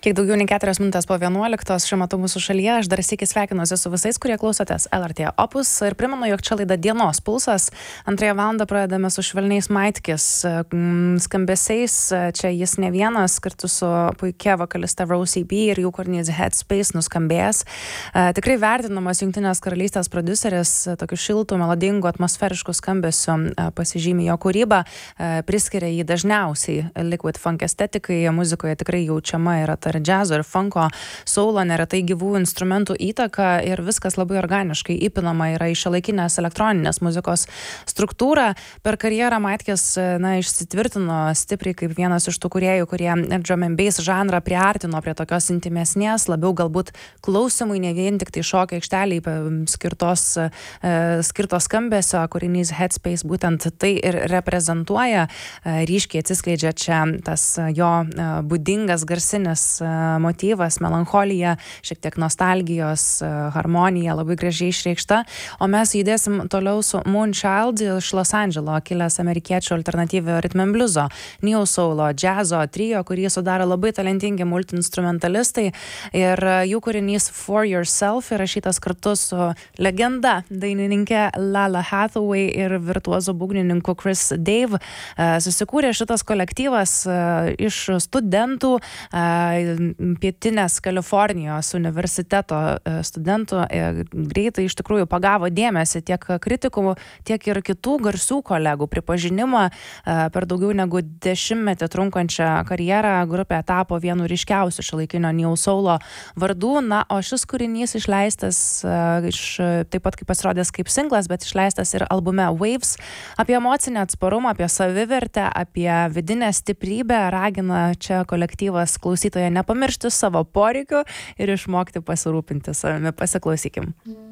Kiek daugiau nei 4 minutės po 11 šiuo metu mūsų šalyje. Aš dar sykį sveikinuosi su visais, kurie klausotės LRT Opus ir primenu, jog čia laida Dienos pulsas. Antrąją valandą pradedame su švelniais Maitkis skambesiais. Čia jis ne vienas, kartu su puikia vokaliste Rosie B ir jų kūrinys Headspace nuskambėjęs. Tikrai vertinamas Jungtinės karalystės prodiuseris, tokiu šiltų, melodingu, atmosferišku skambesiu pasižymė jo kūrybą, priskiria jį dažniausiai liquid funk estetikai. Muzikoje tikrai jaučiama yra ta džiazo ir funko, soulo, neretai gyvų instrumentų įtaka ir viskas labai organiškai įpinama yra į šiuolaikinės elektroninės muzikos struktūrą. Per karjerą Maitkis išsitvirtino stipriai kaip vienas iš tų kūrėjų, kurie drum and bass žanrą priartino prie tokios intimesnės, labiau galbūt klausimui, ne vien tik tai šokio aikšteliai skirto skambesio. Kūrinys Headspace būtent tai ir reprezentuoja. Ryškiai atsiskleidžia čia tas jo būdingas garsinis motyvas, melancholija, šiek tiek nostalgijos, harmonija, labai gražiai išreikšta. O mes judėsim toliau su Moonchild iš Los Andželo, kilęs amerikiečių alternatyvio rhythm and blueso, neo soulo, džiazo trio, kurį sudaro labai talentingi multiinstrumentalistai. Ir jų kūrinys For Yourself įrašytas kartu su legenda dainininkė Lalah Hathaway ir virtuozu būgnininku Chris Dave. Susikūrė šitas kolektyvas iš studentų, Pietinės Kalifornijos universiteto studentų. Greitai iš tikrųjų pagavo dėmesį tiek kritikų, tiek ir kitų garsių kolegų pripažinimą. Per daugiau negu 10 trunkančią karjerą grupė tapo vienu ryškiausių šiuolaikinio neo soulo vardų. Na, o šis kūrinys išleistas taip pat kaip pasirodęs kaip singlas, bet išleistas ir albume Waves. Apie emocinę atsparumą, apie savivertę, apie vidinę stiprybę ragina čia kolektyvas klausytoje nepamiršti savo poreikių ir išmokti pasirūpinti savimi. Pasiklausykim.